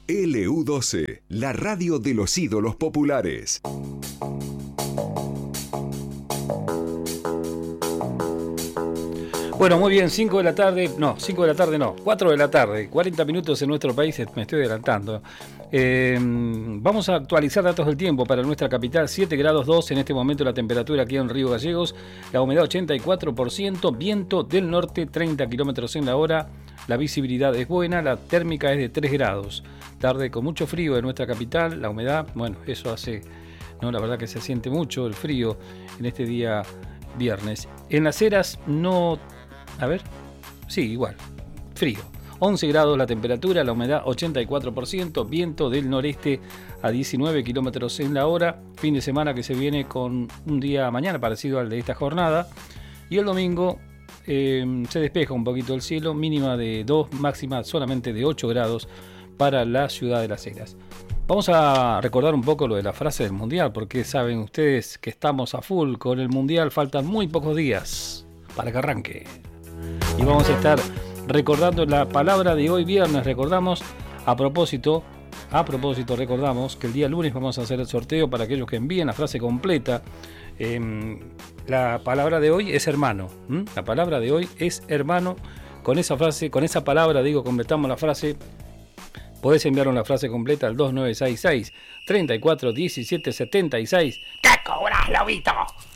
LU12, la radio de los ídolos populares. Bueno, muy bien, 4 de la tarde, 40 minutos en nuestro país, me estoy adelantando. Vamos a actualizar datos del tiempo para nuestra capital, 7 grados 2 en este momento la temperatura aquí en Río Gallegos, la humedad 84%, viento del norte 30 kilómetros en la hora, la visibilidad es buena, la térmica es de 3 grados. Tarde con mucho frío en nuestra capital, la humedad, bueno, eso hace, no, la verdad que se siente mucho el frío en este día viernes. En Las Heras no... A ver, sí, igual, frío. 11 grados la temperatura, la humedad 84%, viento del noreste a 19 kilómetros en la hora. Fin de semana que se viene con un día mañana parecido al de esta jornada. Y el domingo se despeja un poquito el cielo, mínima de 2, máxima solamente de 8 grados para la ciudad de Las Heras. Vamos a recordar un poco lo de la frase del Mundial, porque saben ustedes que estamos a full con el Mundial, faltan muy pocos días para que arranque. Y vamos a estar recordando la palabra de hoy viernes. Recordamos, a propósito, recordamos que el día lunes vamos a hacer el sorteo para aquellos que envíen la frase completa. La palabra de hoy es hermano. La palabra de hoy es hermano. Con esa frase, con esa palabra, completamos la frase. Podés enviar una frase completa al 2966 34 17 76. ¿Qué cobras, lobito?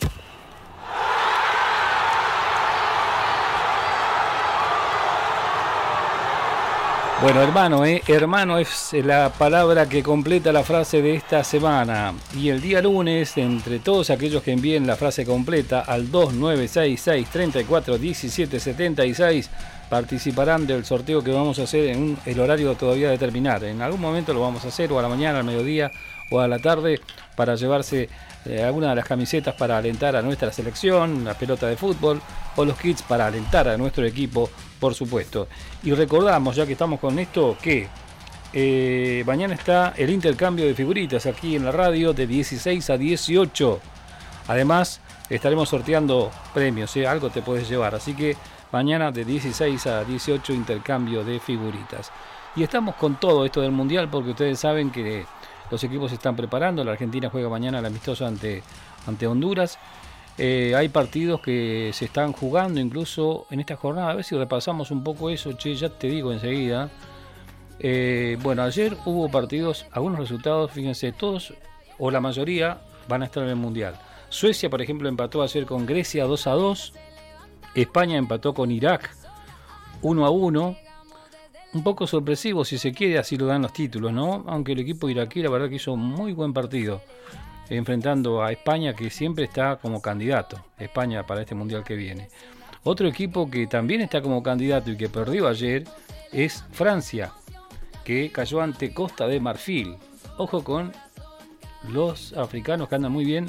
Bueno, hermano es la palabra que completa la frase de esta semana. Y el día lunes, entre todos aquellos que envíen la frase completa al 2966 34 17 76, participarán del sorteo que vamos a hacer en el horario todavía de terminar. En algún momento lo vamos a hacer, o a la mañana, al mediodía, o a la tarde, para llevarse alguna de las camisetas para alentar a nuestra selección, la pelota de fútbol, o los kits para alentar a nuestro equipo, por supuesto. Y recordamos, ya que estamos con esto, que mañana está el intercambio de figuritas aquí en la radio de 16 a 18. Además, estaremos sorteando premios, algo te puedes llevar. Así que mañana de 16 a 18 intercambio de figuritas. Y estamos con todo esto del Mundial porque ustedes saben que los equipos se están preparando. La Argentina juega mañana el amistoso ante Honduras. Hay partidos que se están jugando incluso en esta jornada. A ver si repasamos un poco eso, ya te digo enseguida. Bueno, ayer hubo partidos, algunos resultados, fíjense, todos o la mayoría van a estar en el Mundial. Suecia, por ejemplo, empató ayer con Grecia 2-2. España empató con Irak 1-1. Un poco sorpresivo, si se quiere, así lo dan los títulos, ¿no? Aunque el equipo iraquí, la verdad que hizo muy buen partido, enfrentando a España, que siempre está como candidato, España, para este Mundial que viene. Otro equipo que también está como candidato y que perdió ayer es Francia, que cayó ante Costa de Marfil. Ojo con los africanos que andan muy bien.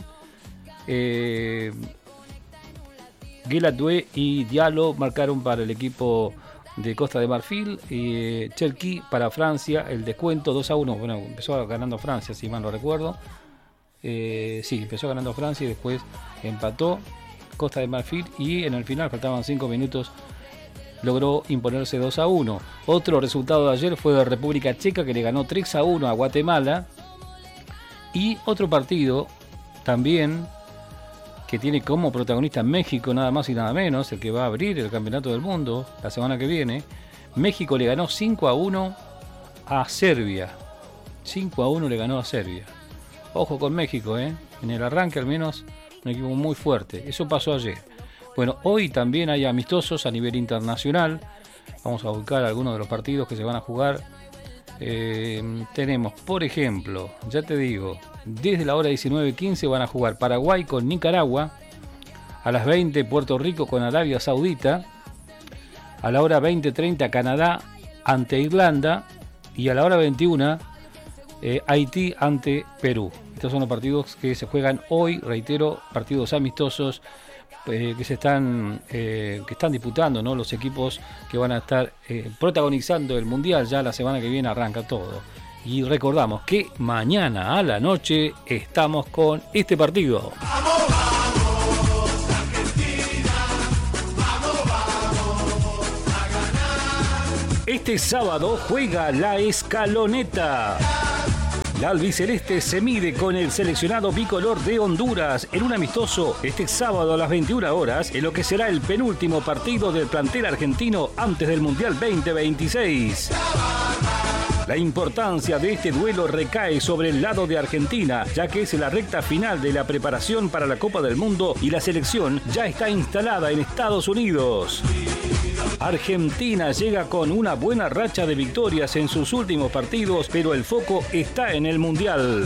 Guelatoué y Diallo marcaron para el equipo de Costa de Marfil, Cherki para Francia, el descuento 2-1. Bueno, empezó ganando Francia, si mal no recuerdo. Sí, empezó ganando Francia y después empató Costa de Marfil y en el final, faltaban 5 minutos, logró imponerse 2-1. Otro resultado de ayer fue de República Checa, que le ganó 3-1 a Guatemala. Y otro partido también que tiene como protagonista México, nada más y nada menos, el que va a abrir el Campeonato del Mundo la semana que viene. México le ganó 5-1 a Serbia. 5-1 le ganó a Serbia. Ojo con México, en el arranque al menos, un equipo muy fuerte. Eso pasó ayer. Bueno, hoy también hay amistosos a nivel internacional. Vamos a buscar algunos de los partidos que se van a jugar. Tenemos, por ejemplo, ya te digo, desde la hora 19:15 van a jugar Paraguay con Nicaragua, a las 20 Puerto Rico con Arabia Saudita, a la hora 20:30 Canadá ante Irlanda y a la hora 21 Haití ante Perú. Estos son los partidos que se juegan hoy, reitero, partidos amistosos que están disputando, ¿no? Los equipos que van a estar protagonizando el Mundial. Ya la semana que viene arranca todo. Y recordamos que mañana a la noche estamos con este partido. ¡Vamos, vamos, Argentina! ¡Vamos, vamos a ganar! Este sábado juega la Escaloneta. La albiceleste se mide con el seleccionado bicolor de Honduras en un amistoso este sábado a las 21 horas en lo que será el penúltimo partido del plantel argentino antes del Mundial 2026. La importancia de este duelo recae sobre el lado de Argentina, ya que es la recta final de la preparación para la Copa del Mundo y la selección ya está instalada en Estados Unidos. Argentina llega con una buena racha de victorias en sus últimos partidos, pero el foco está en el Mundial.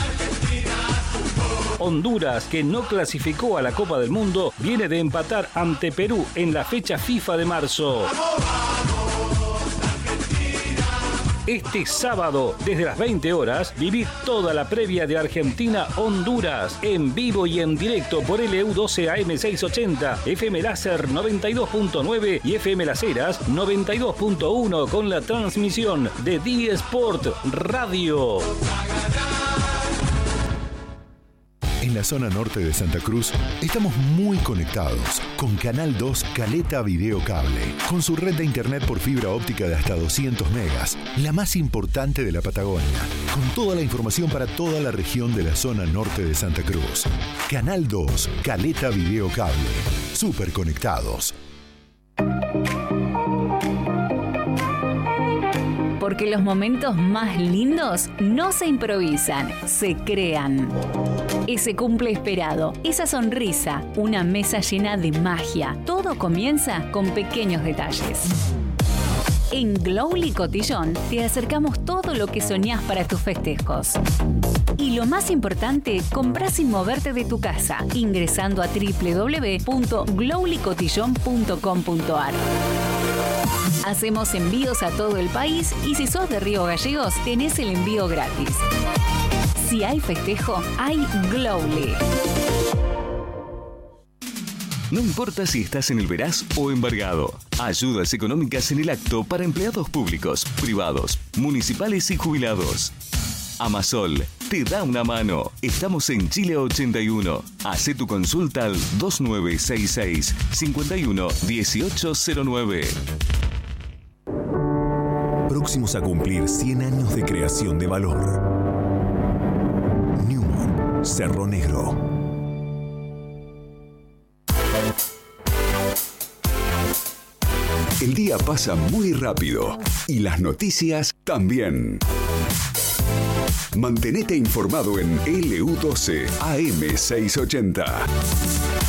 Honduras, que no clasificó a la Copa del Mundo, viene de empatar ante Perú en la fecha FIFA de marzo. Este sábado, desde las 20 horas, viví toda la previa de Argentina-Honduras en vivo y en directo por LU12 AM680, FM Láser 92.9 y FM Las Heras 92.1 con la transmisión de D-Sport Radio. En la zona norte de Santa Cruz estamos muy conectados con Canal 2 Caleta Video Cable, con su red de internet por fibra óptica de hasta 200 megas, la más importante de la Patagonia, con toda la información para toda la región de la zona norte de Santa Cruz. Canal 2 Caleta Video Cable, súper conectados. Porque los momentos más lindos no se improvisan, se crean. Ese cumple esperado, esa sonrisa, una mesa llena de magia, todo comienza con pequeños detalles. En Glowly Cotillón te acercamos todo lo que soñás para tus festejos. Y lo más importante, comprás sin moverte de tu casa, ingresando a www.glowlycotillon.com.ar. Hacemos envíos a todo el país y si sos de Río Gallegos, tenés el envío gratis. Si hay festejo, hay Glowly. No importa si estás en el Veraz o embargado. Ayudas económicas en el acto para empleados públicos, privados, municipales y jubilados. Amasol te da una mano. Estamos en Chile 81. Hacé tu consulta al 2966 51 1809. Próximos a cumplir 100 años de creación de valor. Newman, Cerro Negro. El día pasa muy rápido y las noticias también. Mantenete informado en LU12 AM680.